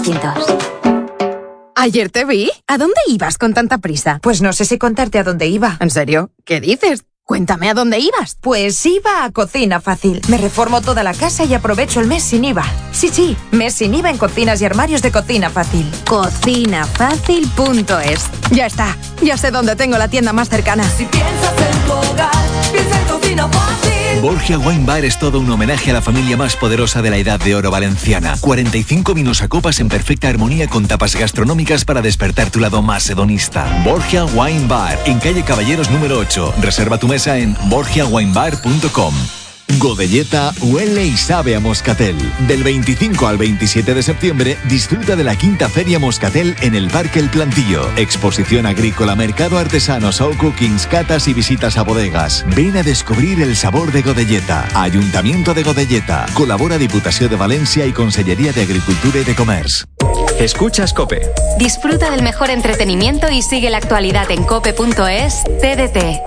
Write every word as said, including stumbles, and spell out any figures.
distintos. Ayer te vi. ¿A dónde ibas con tanta prisa? Pues no sé si contarte a dónde iba. ¿En serio? ¿Qué dices? Cuéntame a dónde ibas. Pues iba a Cocina Fácil. Me reformo toda la casa y aprovecho el mes sin I V A. Sí, sí, mes sin I V A en cocinas y armarios de Cocina Fácil. Cocina Fácil punto es. Ya está. Ya sé dónde tengo la tienda más cercana. Si piensas en tu hogar, piensa en Cocina Fácil. Borgia Wine Bar es todo un homenaje a la familia más poderosa de la Edad de Oro valenciana. cuarenta y cinco vinos a copas en perfecta armonía con tapas gastronómicas para despertar tu lado más hedonista. Borgia Wine Bar, en calle Caballeros número ocho. Reserva tu mesa en borgia wine bar punto com. Godelleta huele y sabe a Moscatel. Del veinticinco al veintisiete de septiembre disfruta de la quinta Feria Moscatel en el Parque El Plantillo. Exposición agrícola, mercado artesano, show cookings, catas y visitas a bodegas. Ven a descubrir el sabor de Godelleta. Ayuntamiento de Godelleta. Colabora Diputació de Valencia y Consellería de Agricultura y de Comerç. Escuchas COPE. Disfruta del mejor entretenimiento y sigue la actualidad en cope punto es. T D T,